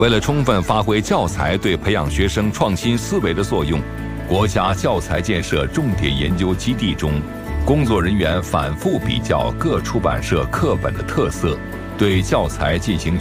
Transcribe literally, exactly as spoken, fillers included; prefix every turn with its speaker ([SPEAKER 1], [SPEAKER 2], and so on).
[SPEAKER 1] 为了充分发挥教材对培养学生创新思维的作用，国家教材建设重点研究基地中，工作人员反复比较各出版社课本的特色，对教材进行